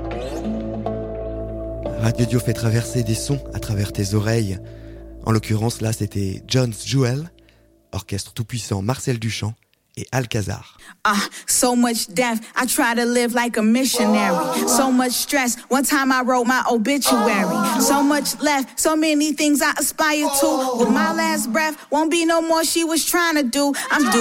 Radio Dio fait traverser des sons à travers tes oreilles. En l'occurrence, là, c'était Jones Jewel, orchestre tout-puissant Marcel Duchamp et Alcazar. So much death, I try to live like a missionary. So much stress, one time I wrote my obituary. So much left, so many things I aspire to. With my last breath, won't be no more she was trying to do. I'm